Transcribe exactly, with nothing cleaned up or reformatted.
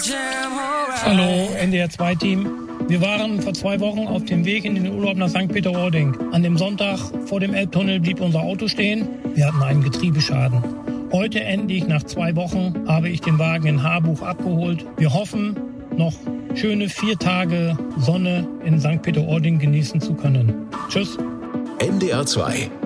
Hallo, N D R zwei Team. Wir waren vor zwei Wochen auf dem Weg in den Urlaub nach Sankt Peter-Ording. An dem Sonntag vor dem Elbtunnel blieb unser Auto stehen. Wir hatten einen Getriebeschaden. Heute endlich, nach zwei Wochen, habe ich den Wagen in Harbuch abgeholt. Wir hoffen, noch schöne vier Tage Sonne in Sankt Peter-Ording genießen zu können. Tschüss. N D R zwei